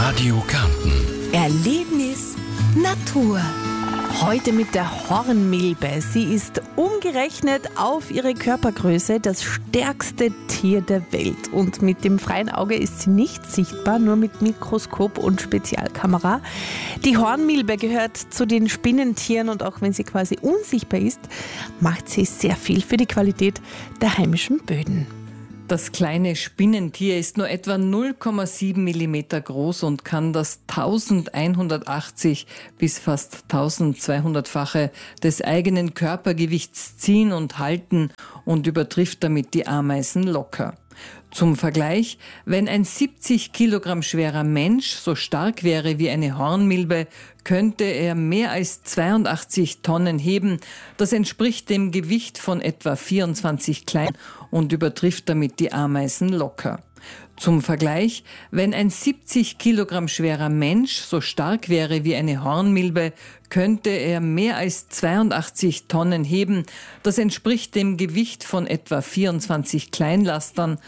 Radio Kärnten. Erlebnis Natur. Heute mit der Hornmilbe. Sie ist umgerechnet auf ihre Körpergröße das stärkste Tier der Welt. Und mit dem freien Auge ist sie nicht sichtbar, nur mit Mikroskop und Spezialkamera. Die Hornmilbe gehört zu den Spinnentieren und auch wenn sie quasi unsichtbar ist, macht sie sehr viel für die Qualität der heimischen Böden. Das kleine Spinnentier ist nur etwa 0,7 mm groß und kann das 1180 bis fast 1200-fache des eigenen Körpergewichts ziehen und halten und übertrifft damit die Ameisen locker. Zum Vergleich, wenn ein 70 Kilogramm schwerer Mensch so stark wäre wie eine Hornmilbe, könnte er mehr als 82 Tonnen heben. Das entspricht dem Gewicht von etwa 24 Klein- und übertrifft damit die Ameisen locker. Zum Vergleich, wenn ein 70 Kilogramm schwerer Mensch so stark wäre wie eine Hornmilbe, könnte er mehr als 82 Tonnen heben. Das entspricht dem Gewicht von etwa 24 Kleinlastern